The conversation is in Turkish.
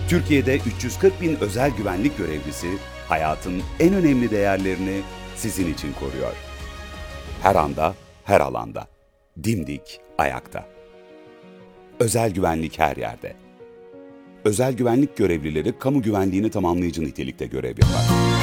Türkiye'de 340 bin özel güvenlik görevlisi hayatın en önemli değerlerini sizin için koruyor. Her anda, her alanda. Dimdik, ayakta. Özel güvenlik her yerde. Özel güvenlik görevlileri kamu güvenliğini tamamlayıcı nitelikte görev yapar.